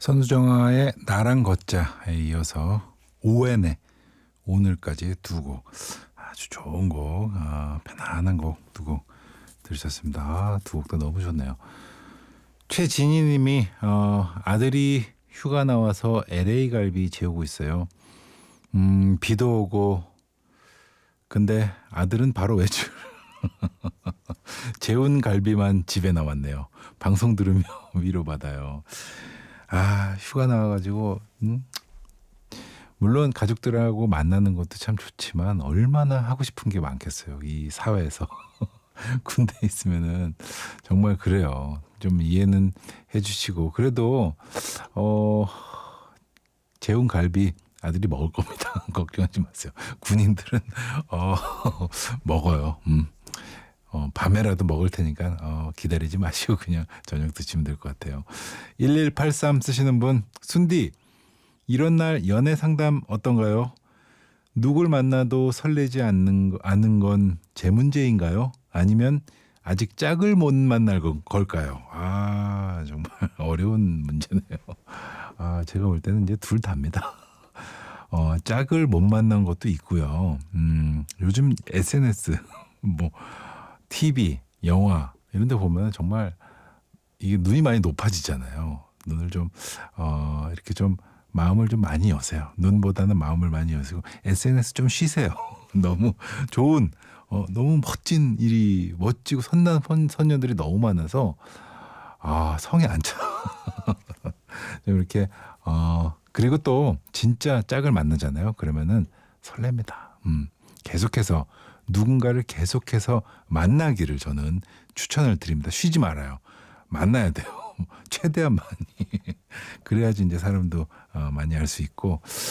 선우정아의 나랑 걷자에 이어서 오웬의 오늘까지 두 곡, 아주 좋은 곡, 편안한 곡 두 곡 들으셨습니다. 두 곡 다 너무 좋네요. 최진희 님이 아들이 휴가 나와서 LA 갈비 재우고 있어요. 비도 오고 근데 아들은 바로 외출. 재운 갈비만 집에 남았네요. 방송 들으며 위로받아요. 휴가 나와가지고 물론 가족들하고 만나는 것도 참 좋지만 얼마나 하고 싶은 게 많겠어요. 이 사회에서. 군대에 있으면은 정말 그래요. 좀 이해는 해주시고 그래도 재운 갈비 아들이 먹을 겁니다. 걱정하지 마세요. 군인들은 먹어요. 밤에라도 먹을 테니까 기다리지 마시고 그냥 저녁 드시면 될 것 같아요. 1183 쓰시는 분, 순디 이런 날 연애 상담 어떤가요? 누굴 만나도 설레지 않는 건 제 문제인가요? 아니면 아직 짝을 못 만날 걸까요? 정말 어려운 문제네요. 제가 볼 때는 이제 둘 다입니다. 짝을 못 만난 것도 있고요. 요즘 SNS 뭐 TV, 영화 이런 데 보면 정말 이게 눈이 많이 높아지잖아요. 눈을 좀 이렇게 좀 마음을 좀 많이 여세요. 눈보다는 마음을 많이 여시고 SNS 좀 쉬세요. 너무 좋은 너무 멋진 일이 멋지고 선난 선녀들이 너무 많아서 성에 안 차. 좀 이렇게 그리고 또 진짜 짝을 만나잖아요. 그러면은 설렙니다. 계속해서 누군가를 계속해서 만나기를 저는 추천을 드립니다. 쉬지 말아요. 만나야 돼요. 최대한 많이. 그래야지 이제 사람도 많이 알 수 있고